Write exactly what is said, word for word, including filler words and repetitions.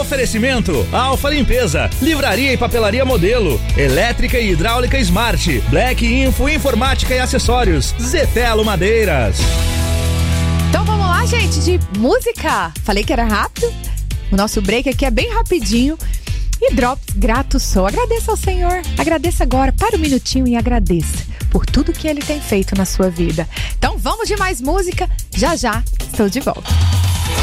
Oferecimento Alfa Limpeza, Livraria e Papelaria Modelo, Elétrica e Hidráulica Smart, Black Info Informática e Acessórios, Zetelo Madeiras. Então vamos lá, gente, de música. Falei que era rápido. O nosso break aqui é bem rapidinho. E Drops Grato Sou. Agradeça ao Senhor. Agradeça agora. Para um minutinho e agradeça por tudo que Ele tem feito na sua vida. Então vamos de mais música. Já já estou de volta.